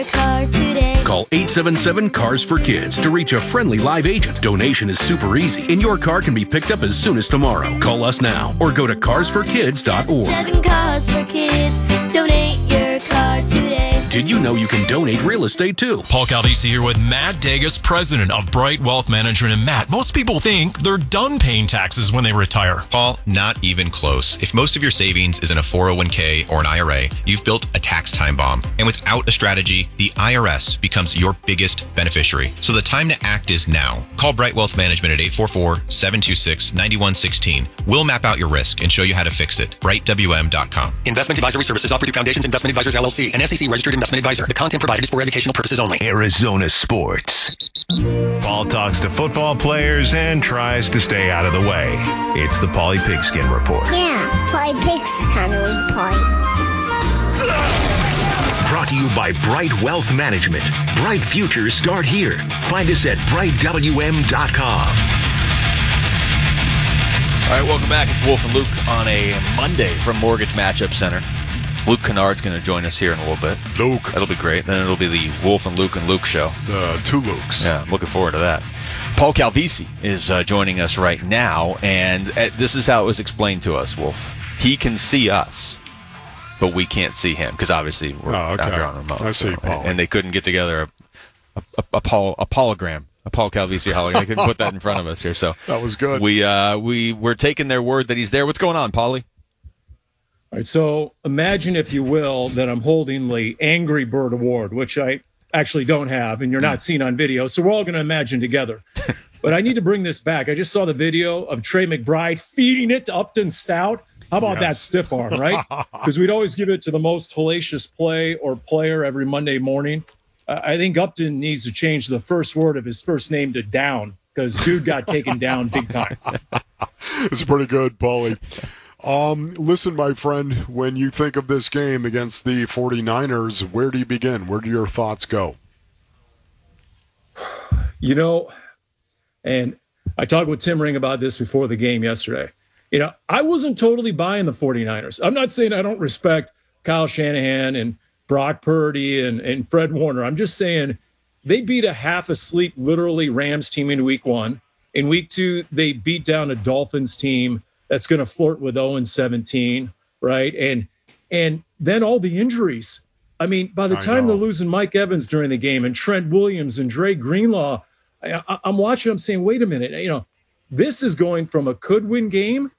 car today. Call 877-CARS-FOR-KIDS to reach a friendly live agent. Donation is super easy, and your car can be picked up as soon as tomorrow. Call us now or go to carsforkids.org. 7 Cars for Kids. Donate your car today. Did you know you can donate real estate too? Paul Calvisi here with Matt Dagas, president of Bright Wealth Management. And Matt, most people think they're done paying taxes when they retire. Paul, not even close. If most of your savings is in a 401k or an IRA, you've built a tax time bomb. And without a strategy, the IRS becomes your biggest beneficiary. So the time to act is now. Call Bright Wealth Management at 844-726-9116. We'll map out your risk and show you how to fix it. BrightWM.com. Investment advisory services offered through Foundations Investment Advisors LLC, an SEC registered investment advisor. The content provided is for educational purposes only. Arizona Sports. Paul talks to football players and tries to stay out of the way. It's the Paulie Pigskin Report. Yeah, Paulie Pigs kind of weak point. Brought to you by Bright Wealth Management. Bright futures start here. Find us at brightwm.com. All right, welcome back. It's Wolf and Luke on a Monday from Mortgage Matchup Center. Luke Kennard's going to join us here in a little bit. Luke. That'll be great. Then it'll be the Wolf and Luke show. Two Lukes. Yeah, I'm looking forward to that. Paul Calvisi is joining us right now, and this is how it was explained to us, Wolf. He can see us, but we can't see him because obviously we're out here on remote. I see, Paul. And they couldn't get together a hologram. A Paul Calvisi hologram. They couldn't put that in front of us here. So that was good. We're taking their word that he's there. What's going on, Paulie? All right, so imagine, if you will, that I'm holding the Angry Bird Award, which I actually don't have, and you're not seeing on video, so we're all going to imagine together. But I need to bring this back. I just saw the video of Trey McBride feeding it to Upton Stout. How about that stiff arm, right? Because we'd always give it to the most hellacious play or player every Monday morning. I think Upton needs to change the first word of his first name to down, because dude got taken down big time. It's pretty good, Paulie. Listen, my friend, when you think of this game against the 49ers, where do you begin? Where do your thoughts go? You know, and I talked with Tim Ring about this before the game yesterday. You know, I wasn't totally buying the 49ers. I'm not saying I don't respect Kyle Shanahan and Brock Purdy and Fred Warner. I'm just saying they beat a half-asleep, literally, Rams team in week 1. In week 2, they beat down a Dolphins team that's going to flirt with 0-17, right? And then all the injuries. I mean, by the time they're losing Mike Evans during the game and Trent Williams and Dre Greenlaw, I'm watching, I'm saying, wait a minute, you know, this is going from a could-win game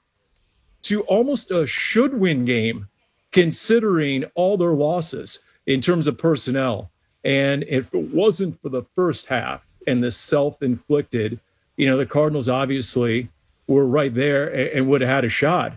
to almost a should-win game, considering all their losses in terms of personnel. And if it wasn't for the first half and the self-inflicted, you know, the Cardinals obviously were right there and would have had a shot.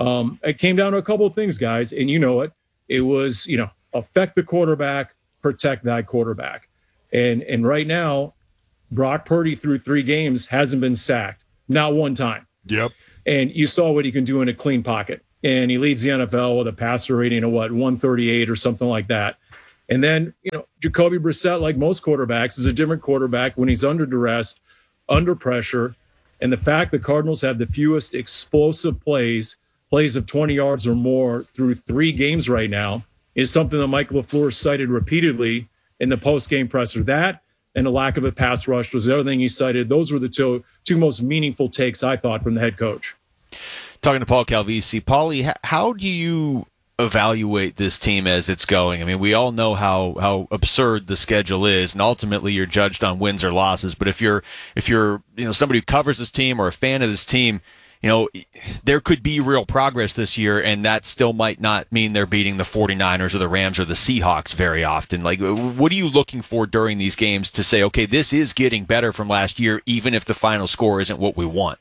It came down to a couple of things, guys, and you know it. It was, you know, affect the quarterback, protect that quarterback. And right now, Brock Purdy through 3 games hasn't been sacked, not one time. Yep. And you saw what he can do in a clean pocket. And he leads the NFL with a passer rating of 138 or something like that. And then, you know, Jacoby Brissett, like most quarterbacks, is a different quarterback when he's under duress, under pressure. And the fact the Cardinals have the fewest explosive plays of 20 yards or more through 3 games right now, is something that Mike LaFleur cited repeatedly in the post-game presser. That and the lack of a pass rush was the other thing he cited. Those were the two most meaningful takes, I thought, from the head coach. Talking to Paul Calvisi. Paulie, how do you evaluate this team as it's going? I mean, we all know how absurd the schedule is, and ultimately you're judged on wins or losses. But if you're you know, somebody who covers this team or a fan of this team, you know, there could be real progress this year, and that still might not mean they're beating the 49ers or the Rams or the Seahawks very often. Like, what are you looking for during these games to say, okay, this is getting better from last year, even if the final score isn't what we want?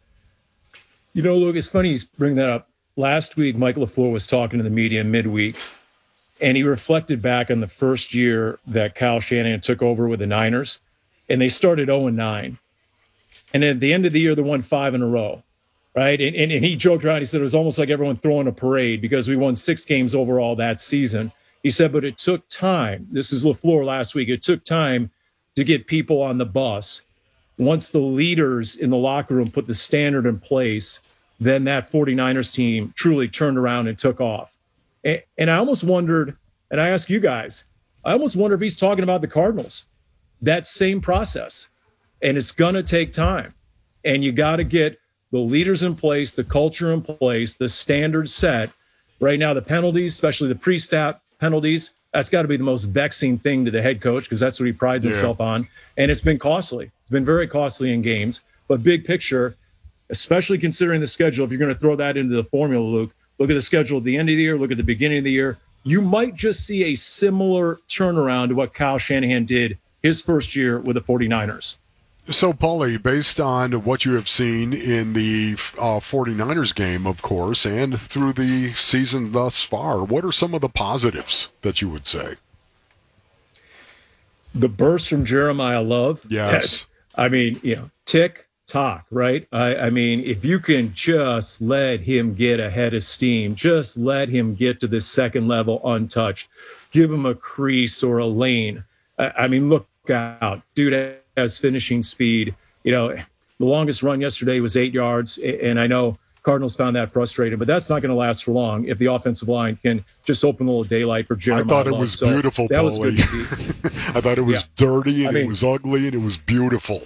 You know, Luke, it's funny you bring that up. Last week, Mike LaFleur was talking to the media midweek, and he reflected back on the first year that Kyle Shanahan took over with the Niners, and they started 0-9. And at the end of the year, they won 5 in a row, right? And he joked around. He said it was almost like everyone throwing a parade because we won 6 games overall that season. He said, but it took time. This is LaFleur last week. It took time to get people on the bus. Once the leaders in the locker room put the standard in place, then that 49ers team truly turned around and took off. And I almost wondered, and I ask you guys, I almost wonder if he's talking about the Cardinals. That same process. And it's going to take time. And you got to get the leaders in place, the culture in place, the standards set. Right now, the penalties, especially the pre-snap penalties, that's got to be the most vexing thing to the head coach because that's what he prides himself on. And it's been costly. It's been very costly in games. But big picture, especially considering the schedule, if you're going to throw that into the formula, Luke, look at the schedule at the end of the year, look at the beginning of the year. You might just see a similar turnaround to what Kyle Shanahan did his first year with the 49ers. So, Paulie, based on what you have seen in the 49ers game, of course, and through the season thus far, what are some of the positives that you would say? The burst from Jeremiah Love. Yes. I mean, tick, tock, right? I mean, if you can just let him get ahead of steam, just let him get to the second level untouched, give him a crease or a lane. I mean, look out. Dude has finishing speed. The longest run yesterday was 8 yards, and I know Cardinals found that frustrating, but that's not going to last for long if the offensive line can just open a little daylight for Jeremiah. I thought it Love. was beautiful, that was good to see. I thought it was dirty, and it was ugly, and it was beautiful.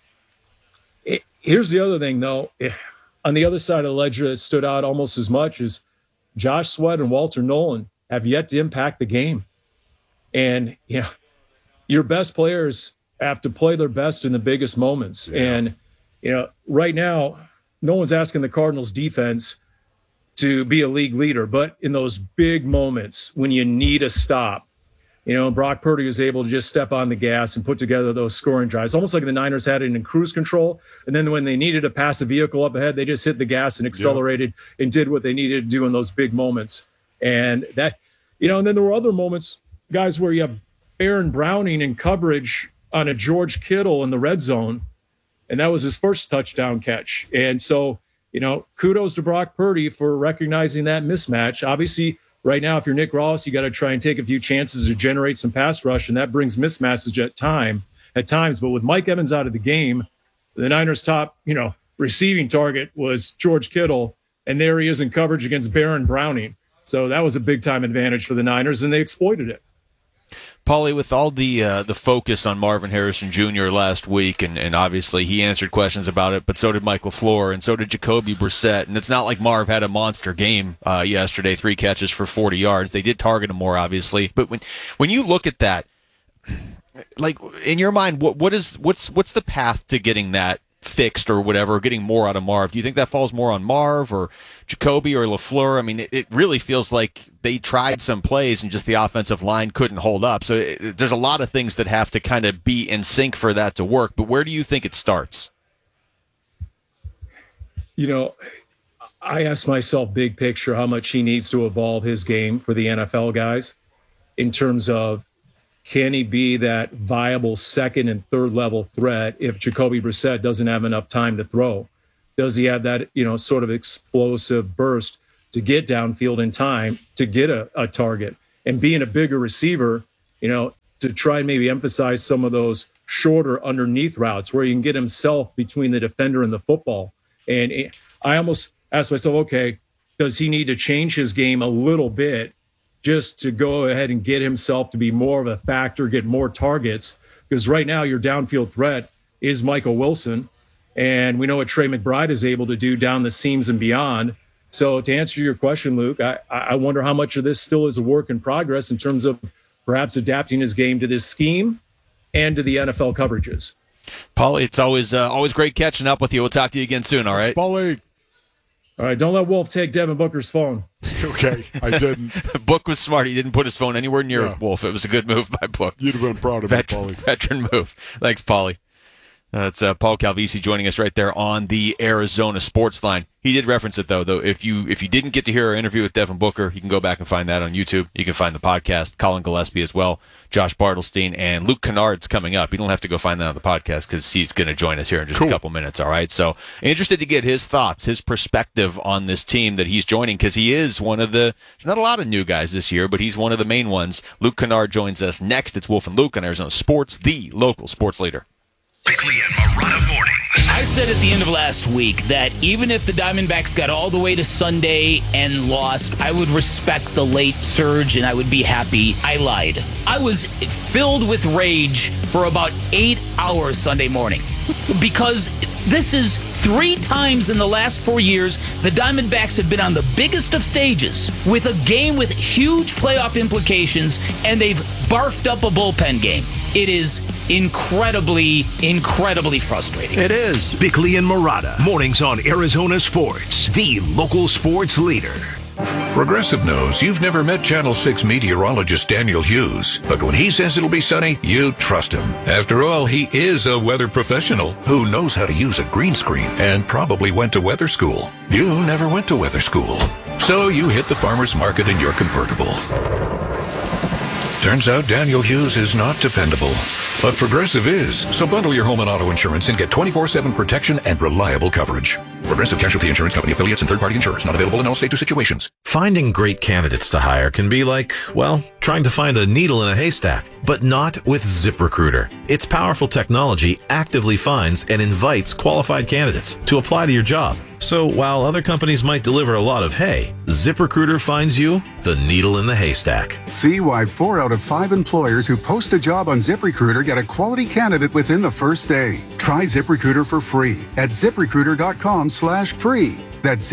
Here's the other thing, though. On the other side of the ledger that stood out almost as much is Josh Sweat and Walter Nolan have yet to impact the game. And, your best players have to play their best in the biggest moments. Yeah. And, right now, no one's asking the Cardinals defense to be a league leader, but in those big moments when you need a stop, Brock Purdy was able to just step on the gas and put together those scoring drives, almost like the Niners had it in cruise control. And then when they needed to pass a vehicle up ahead, they just hit the gas and accelerated and did what they needed to do in those big moments. And that, and then there were other moments, guys, where you have Aaron Browning in coverage on a George Kittle in the red zone, and that was his first touchdown catch. And so, kudos to Brock Purdy for recognizing that mismatch. Obviously, right now, if you're Nick Ross, you got to try and take a few chances to generate some pass rush, and that brings mismatches at times. But with Mike Evans out of the game, the Niners' top, receiving target was George Kittle, and there he is in coverage against Baron Browning. So that was a big-time advantage for the Niners, and they exploited it. Paulie, with all the focus on Marvin Harrison Jr. last week, and obviously he answered questions about it, but so did Mike LaFleur, and so did Jacoby Brissett. And it's not like Marv had a monster game yesterday, 3 catches for 40 yards. They did target him more, obviously. But when you look at that, like in your mind, what's the path to getting that fixed or whatever, getting more out of Marv? Do you think that falls more on Marv or Jacoby or LaFleur? I mean, it really feels like they tried some plays and just the offensive line couldn't hold up. So there's a lot of things that have to kind of be in sync for that to work. But where do you think it starts? I ask myself big picture how much he needs to evolve his game for the NFL guys in terms of, can he be that viable second and third level threat if Jacoby Brissett doesn't have enough time to throw? Does he have that, sort of explosive burst to get downfield in time to get a target? And being a bigger receiver, to try and maybe emphasize some of those shorter underneath routes where he can get himself between the defender and the football. And I almost ask myself, okay, does he need to change his game a little bit just to go ahead and get himself to be more of a factor, get more targets? Because right now your downfield threat is Michael Wilson, and we know what Trey McBride is able to do down the seams and beyond. So to answer your question, Luke, I wonder how much of this still is a work in progress in terms of perhaps adapting his game to this scheme and to the NFL coverages. Paulie, it's always great catching up with you. We'll talk to you again soon, all right? Paulie. All right, don't let Wolf take Devin Booker's phone. Okay, I didn't. Book was smart. He didn't put his phone anywhere near Wolf. It was a good move by Book. You'd have been proud of it, Paulie. Veteran move. Thanks, Paulie. That's Paul Calvisi joining us right there on the Arizona Sports Line. He did reference it, though. If you didn't get to hear our interview with Devin Booker, you can go back and find that on YouTube. You can find the podcast, Colin Gillespie as well, Josh Bartelstein, and Luke Kennard's coming up. You don't have to go find that on the podcast because he's going to join us here in just a couple minutes, all right? So interested to get his thoughts, his perspective on this team that he's joining, because he is one of the, not a lot of new guys this year, but he's one of the main ones. Luke Kennard joins us next. It's Wolf and Luke on Arizona Sports, the local sports leader. Weekly at Marana Mornings. I said at the end of last week that even if the Diamondbacks got all the way to Sunday and lost, I would respect the late surge and I would be happy. I lied. I was filled with rage for about 8 hours Sunday morning because this is 3 times in the last 4 years the Diamondbacks have been on the biggest of stages with a game with huge playoff implications, and they've barfed up a bullpen game. It is incredibly frustrating. It is. Bickley and Murata, mornings on Arizona Sports, the local sports leader. Progressive knows you've never met Channel 6 meteorologist Daniel Hughes, but when he says it'll be sunny, you trust him. After all, he is a weather professional who knows how to use a green screen and probably went to weather school. You never went to weather school, so you hit the farmer's market in your convertible. Turns out Daniel Hughes is not dependable, but Progressive is. So bundle your home and auto insurance and get 24/7 protection and reliable coverage. Progressive Casualty Insurance Company affiliates and third-party insurers. Not available in all states or situations. Finding great candidates to hire can be like, well, trying to find a needle in a haystack, but not with ZipRecruiter. Its powerful technology actively finds and invites qualified candidates to apply to your job. So while other companies might deliver a lot of hay, ZipRecruiter finds you the needle in the haystack. See why 4 out of 5 employers who post a job on ZipRecruiter get a quality candidate within the first day. Try ZipRecruiter for free at ZipRecruiter.com/free. That's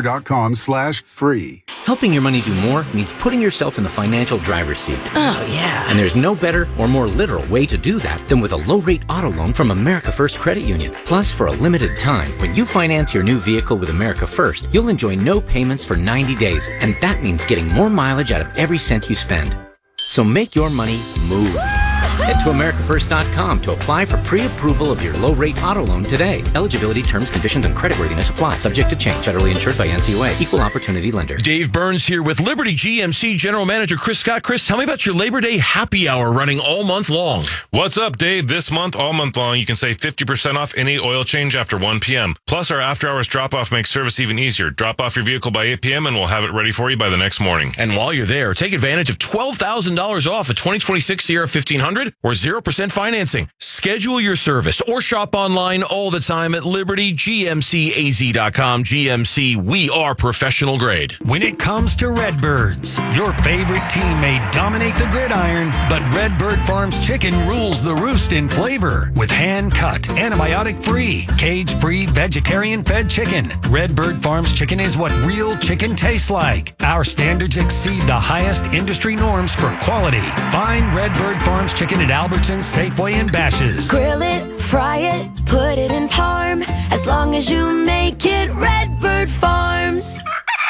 ZipRecruiter.com/free. Helping your money do more means putting yourself in the financial driver's seat. Oh, yeah. And there's no better or more literal way to do that than with a low-rate auto loan from America First Credit Union. Plus, for a limited time, when you finance your new vehicle with America First, you'll enjoy no payments for 90 days. And that means getting more mileage out of every cent you spend. So make your money move. Head to AmericaFirst.com to apply for pre-approval of your low-rate auto loan today. Eligibility, terms, conditions, and creditworthiness apply. Subject to change. Federally insured by NCUA. Equal opportunity lender. Dave Burns here with Liberty GMC General Manager Chris Scott. Chris, tell me about your Labor Day happy hour running all month long. What's up, Dave? This month, all month long, you can save 50% off any oil change after 1 p.m. Plus, our after-hours drop-off makes service even easier. Drop off your vehicle by 8 p.m. and we'll have it ready for you by the next morning. And while you're there, take advantage of $12,000 off a 2026 Sierra 1500 or 0% financing. Schedule your service or shop online all the time at LibertyGMCAZ.com. GMC, we are professional grade. When it comes to Redbirds, your favorite team may dominate the gridiron, but Redbird Farms chicken rules the roost in flavor. With hand-cut, antibiotic-free, cage-free, vegetarian-fed chicken, Redbird Farms chicken is what real chicken tastes like. Our standards exceed the highest industry norms for quality. Find Redbird Farms chicken at Albertsons, Safeway, and Bash's'. Grill it, fry it, put it in parm. As long as you make it Redbird Farms.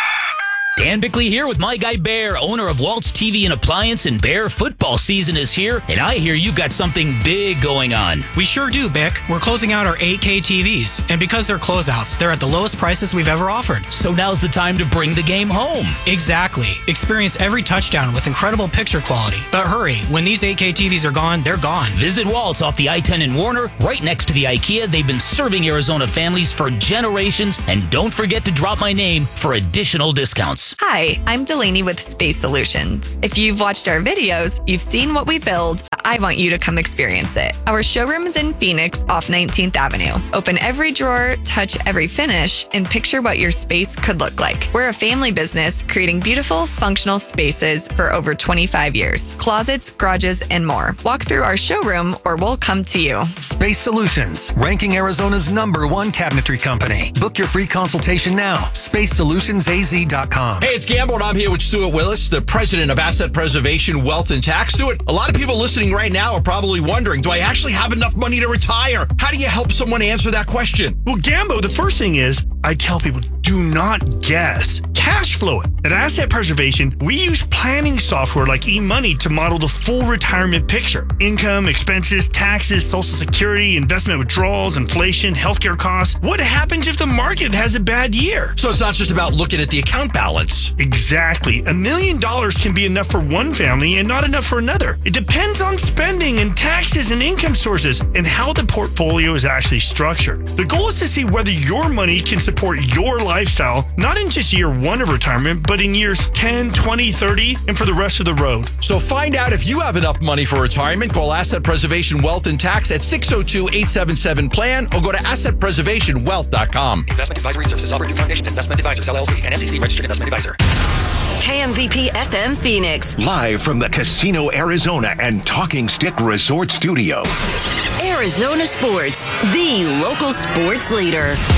Dan Bickley here with my guy Bear, owner of Walt's TV and Appliance, and Bear, football season is here, and I hear you've got something big going on. We sure do, Bick. We're closing out our 8K TVs, and because they're closeouts, they're at the lowest prices we've ever offered. So now's the time to bring the game home. Exactly. Experience every touchdown with incredible picture quality. But hurry, when these 8K TVs are gone, they're gone. Visit Walt's off the I-10 in Warner, right next to the IKEA. They've been serving Arizona families for generations, and don't forget to drop my name for additional discounts. Hi, I'm Delaney with Space Solutions. If you've watched our videos, you've seen what we build. I want you to come experience it. Our showroom is in Phoenix off 19th Avenue. Open every drawer, touch every finish, and picture what your space could look like. We're a family business creating beautiful, functional spaces for over 25 years. Closets, garages, and more. Walk through our showroom or we'll come to you. Space Solutions, ranking Arizona's #1 cabinetry company. Book your free consultation now. SpaceSolutionsAZ.com. Hey, it's Gamble, and I'm here with Stuart Willis, the president of Asset Preservation, Wealth, and Tax. Stuart, a lot of people listening right now are probably wondering, do I actually have enough money to retire? How do you help someone answer that question? Well, Gambo, the first thing is, I tell people, do not guess. Cash flow it. At Asset Preservation, we use planning software like eMoney to model the full retirement picture. Income, expenses, taxes, Social Security, investment withdrawals, inflation, healthcare costs. What happens if the market has a bad year? So it's not just about looking at the account balance. Exactly. $1 million can be enough for one family and not enough for another. It depends on spending and taxes and income sources and how the portfolio is actually structured. The goal is to see whether your money can support your lifestyle, not in just year 1 front of retirement, but in years 10, 20, 30, and for the rest of the road. So find out if you have enough money for retirement. Call Asset Preservation Wealth and Tax at 602-877-PLAN or go to assetpreservationwealth.com. Investment advisory services offered through Foundations Investment Advisors, LLC, and SEC registered investment advisor. KMVP FM Phoenix. Live from the Casino Arizona and Talking Stick Resort Studio. Arizona Sports, the local sports leader.